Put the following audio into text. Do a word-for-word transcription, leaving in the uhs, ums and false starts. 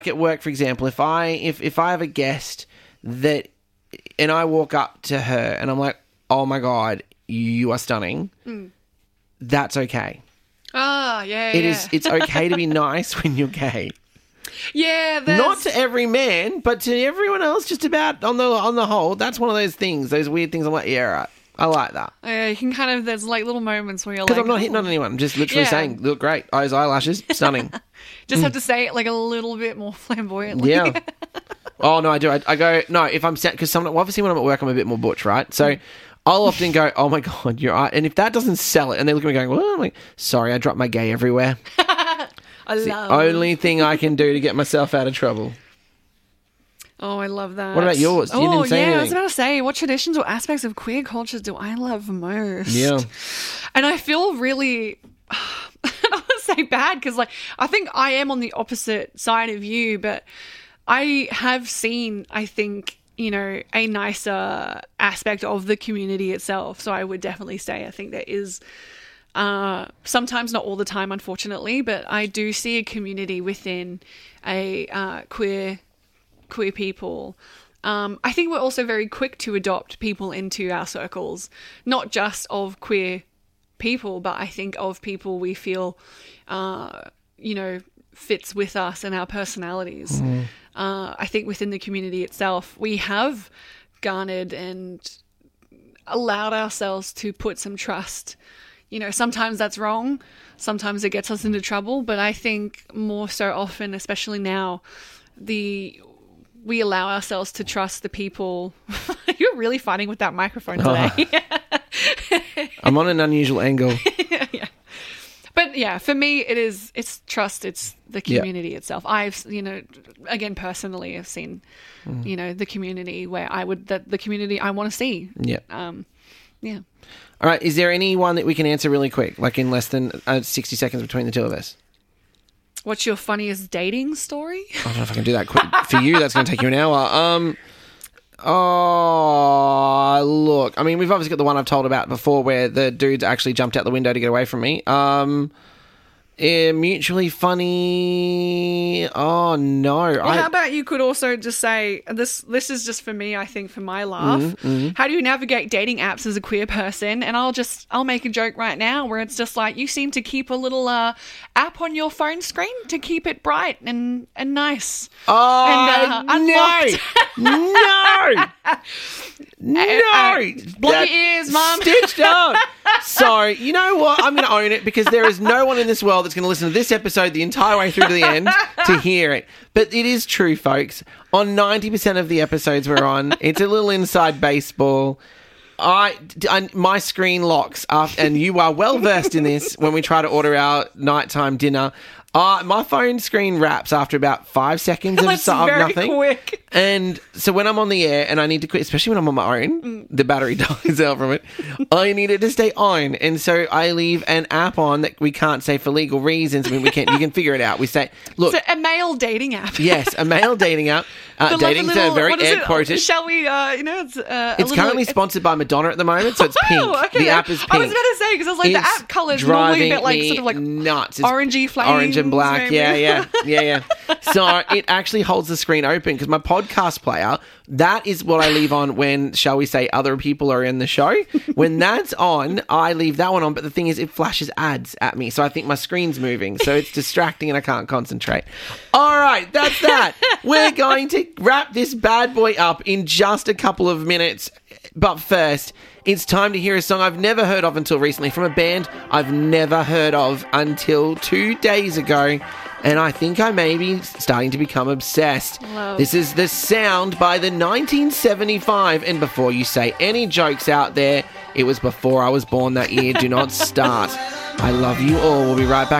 at work, for example, if I if, if I have a guest that and I walk up to her and I'm like, oh my God, you are stunning, mm. that's okay. Ah, yeah, It yeah. is. It's okay to be nice when you're gay. Yeah, there's... Not to every man, but to everyone else. Just about on the on the whole, that's one of those things. Those weird things. I'm like, yeah, right. I like that. Yeah, you can kind of. There's like little moments where you're like, because I'm not hitting on anyone. I'm just literally yeah. saying, look great, eyes, eyelashes, stunning. Just mm. have to say it like a little bit more flamboyantly. Yeah. Oh no, I do. I, I go no if I'm because some well, obviously when I'm at work I'm a bit more butch, right? So. Mm. I'll often go, oh my God, you're right. And if that doesn't sell it, and they look at me going, well, I'm like, sorry, I dropped my gay everywhere. I it's love the only thing I can do to get myself out of trouble. Oh, I love that. What about yours? You oh, didn't say yeah, anything. I was about to say, what traditions or aspects of queer culture do I love most? Yeah. And I feel really, I don't want to say bad because, like, I think I am on the opposite side of you, but I have seen, I think, you know, a nicer aspect of the community itself. So I would definitely say I think there is, uh, sometimes not all the time, unfortunately, but I do see a community within a uh, queer queer people. Um, I think we're also very quick to adopt people into our circles, not just of queer people, but I think of people we feel, uh, you know, fits with us and our personalities. Mm. Uh, I think within the community itself, we have garnered and allowed ourselves to put some trust. You know, sometimes that's wrong. Sometimes it gets us into trouble. But I think more so often, especially now, the we allow ourselves to trust the people. You're really fighting with that microphone today. Oh. I'm on an unusual angle. yeah, yeah. But yeah, for me, it is, it's trust. It's the community yep. itself. I've, you know, again, personally, I've seen, mm. you know, the community where I would, that the community I want to see. Yeah. Um, yeah. All right. Is there any one that we can answer really quick, like in less than uh, sixty seconds between the two of us? What's your funniest dating story? I don't know if I can do that quick. For you, that's going to take you an hour. Um, oh, look. I mean, we've obviously got the one I've told about before where the dudes actually jumped out the window to get away from me. Um, eh, mutually funny. Oh, no. Well, I, how about you could also just say, this This is just for me, I think, for my laugh. Mm-hmm, mm-hmm. How do you navigate dating apps as a queer person? And I'll just, I'll make a joke right now where it's just like, you seem to keep a little uh, app on your phone screen to keep it bright and, and nice. Oh, and, uh, no. no. No. Uh, uh, block your ears, Mum. Stitched up. Sorry. You know what? I'm going to own it because there is no one in this world that's going to listen to this episode the entire way through to the end to hear it. But it is true, folks. On ninety percent of the episodes we're on, it's a little inside baseball. I, I my screen locks up, and you are well versed in this when we try to order our nighttime dinner. Uh, my phone screen wraps after about five seconds of, That's of very nothing. Quick. And so when I'm on the air and I need to quit, especially when I'm on my own, mm. the battery dies out from it. I need it to stay on. And so I leave an app on that we can't say for legal reasons. I mean, we can't, you can figure it out. We say, look. It's a male dating app. Yes, a male dating app. Uh, dating's like a very air quoted. Shall we, uh, you know, it's uh, It's little, currently sponsored by Madonna at the moment, so it's pink. Oh, okay. The app is pink. I was about to say, because I was like, it's the app colour's normally a bit like, sort of like nuts. It's orangey flames. Orange and black, maybe. yeah, yeah, yeah, yeah. So it actually holds the screen open because my podcast player, that is what I leave on when, shall we say, other people are in the show. When that's on, I leave that one on. But the thing is, it flashes ads at me. So I think my screen's moving. So it's distracting and I can't concentrate. All right, that's that. We're going to wrap this bad boy up in just a couple of minutes. But first, it's time to hear a song I've never heard of until recently from a band I've never heard of until two days ago. And I think I may be starting to become obsessed. Love. This is The Sound by the nineteen seventy-five. And before you say any jokes out there, it was before I was born that year. Do not start. I love you all. We'll be right back.